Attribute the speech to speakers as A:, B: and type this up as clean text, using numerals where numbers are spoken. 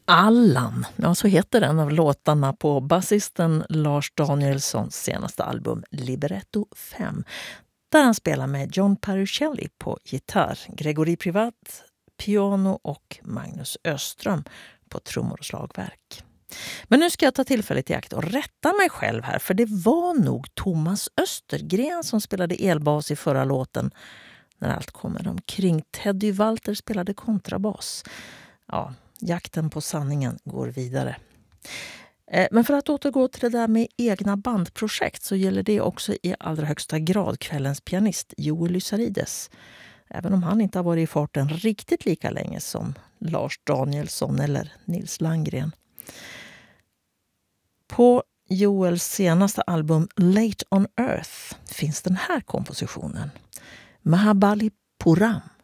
A: Allan, ja så heter en av låtarna på basisten Lars Danielssons senaste album Libretto 5. Där han spelar med John Paruchelli på gitarr, Gregory Privat, piano och Magnus Öström på trummor och slagverk. Men nu ska jag ta tillfället i akt och rätta mig själv här, för det var nog Thomas Östergren som spelade elbas i förra låten När allt kommer omkring. Teddy Walter spelade kontrabas. Ja, jakten på sanningen går vidare. Men för att återgå till det där med egna bandprojekt så gäller det också i allra högsta grad kvällens pianist Joel Lysarides. Även om han inte har varit i farten riktigt lika länge som Lars Danielsson eller Nils Landgren. På Joels senaste album Late on Earth finns den här kompositionen. Mahabalipuram.